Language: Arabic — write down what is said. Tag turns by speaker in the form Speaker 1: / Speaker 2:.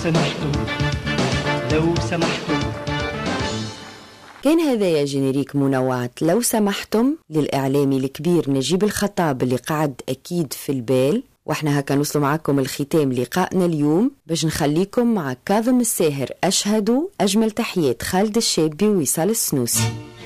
Speaker 1: سمحتم، لو سمحتم.
Speaker 2: كان هذا يا جينيريك منوعات لو سمحتم للإعلامي الكبير نجيب الخطاب اللي قعد أكيد في البال. واحنا هكا نوصل معكم الختام لقائنا اليوم باش نخليكم مع كاظم الساهر. أشهدوا أجمل تحيات خالد الشابي ووصال السنوسي.